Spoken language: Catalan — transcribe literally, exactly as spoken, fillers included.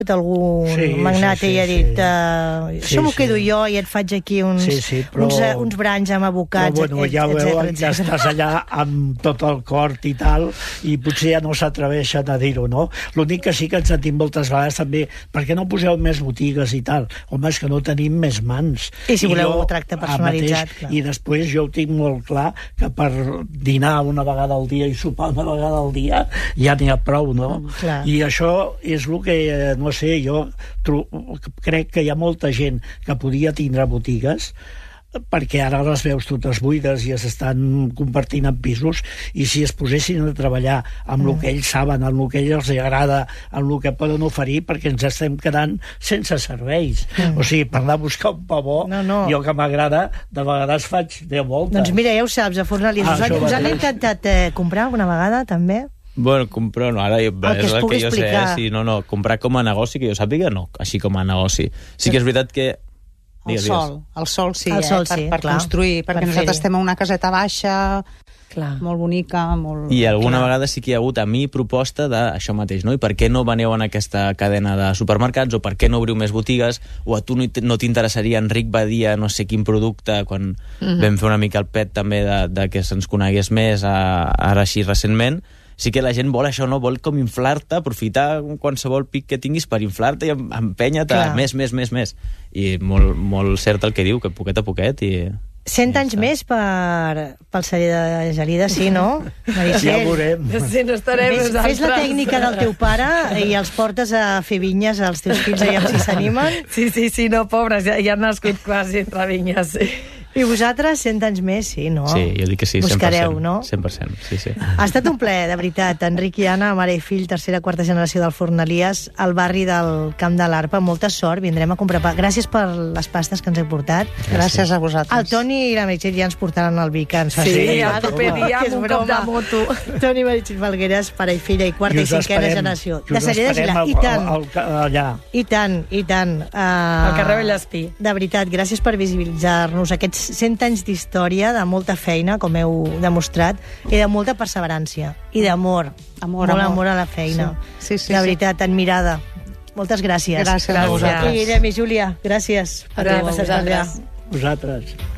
algú sí, magnate sí, sí, i ha dit sí. uh, això Sí, m'ho sí. quedo jo i et faig aquí uns, Sí, sí, però- uns, uh, uns branys amb abocats, Però bueno, ja etcètera, veuen que etcètera. estàs allà amb tot el cor i tal, i potser ja no s'atreveixen a dir-ho, no? L'únic que sí que ens sentim moltes vegades també, per què no poseu més botigues i tal? Home, és que no tenim més mans. I si voleu jo, tracte ara personalitzat, mateix, clar. I després jo ho tinc molt clar, que per dinar una vegada al dia i sopar una vegada al dia ja n'hi ha prou, no? Mm, clar. I això és el que, eh, no sé, jo tro- crec que hi ha molta gent que podia tindre botigues, perquè ara les veus totes buides i s'estan convertint en pisos, i si es posessin a treballar amb mm. el que ells saben, amb el que ells els agrada, amb el que poden oferir, perquè ens estem quedant sense serveis. Mm. O sigui, per anar a buscar un pa bo, no, no. jo que m'agrada, de vegades faig deu voltes. Doncs mira, ja ho saps, a Fornalies. Ah, us, han, això us han mateix. intentat eh, comprar alguna vegada, també? Bueno, comprar, no, ara que és es el pugui que jo explicar. sé, sí, no, no, comprar com a negoci, que jo sàpiga, no, així com a negoci. Sí que és veritat que... El Digues, sol, digues. el sol sí, El sol eh? per, sí, per clar. construir, perquè Per nosaltres fer-hi. estem en una caseta baixa, Clar. molt bonica, molt... I alguna Clar. vegada sí que hi ha hagut a mi proposta d'això mateix, no? I per què no veneu en aquesta cadena de supermercats, o per què no obriu més botigues, o a tu no t- no t'interessaria Enric Badia, no sé quin producte, quan mm-hmm. vam fer una mica el pet també de, de que se'ns conegués més a, ara així recentment. Sí que la gent vol això, no? Vol com inflar-te, aprofitar qualsevol pic que tinguis per inflar-te i em- empènyer-te Clar. més, més, més, més. I molt, molt cert el que diu, que poquet a poquet i... Cent Ja anys està. més per, pel celler de Gelida, sí, no? Meritxell? Ja ho veurem. Sí, no estarem Fes, nosaltres. fes la tècnica del teu pare i els portes a fer vinyes als teus fills, aviam si s'animen. Sí, sí, sí, no, pobres, ja, ja han nascut quasi entre vinyes, sí. I vosaltres, cent anys més, sí, no? Sí, jo dic que sí, cent per cent. Buscareu, no? cent per cent, sí, sí. Ha estat un plaer, de veritat. Enric i Anna, mare i fill, tercera, quarta generació del Fornalies, al barri del Camp de l'Arpa. Molta sort, vindrem a comprar pa. Gràcies per les pastes que ens heu portat. Gràcies a vosaltres. El Toni i la Meritxell ja ens portaran el vi que ens fa Sí, ser. el proper dia Que és amb un cop de broma. moto. Toni i Meritxell Falgueres, pare i filla, i quarta i, us cinquena esperem, generació. que us De celler de esperem Gelida. al- I tant, al- al- allà. i tant, i tant. Uh, Al carrer Vallespí. De veritat, gràcies per visibilitzar-nos aquests cent anys d'història, de molta feina, com heu demostrat, i de molta perseverància, i d'amor. Amor, Molt amor. amor a la feina. Sí, sí, sí, de sí. veritat, admirada. Moltes gràcies. Gràcies a vosaltres. I Guillem i Júlia, gràcies per Adéu, haver passat per allà. vosaltres. Vosaltres.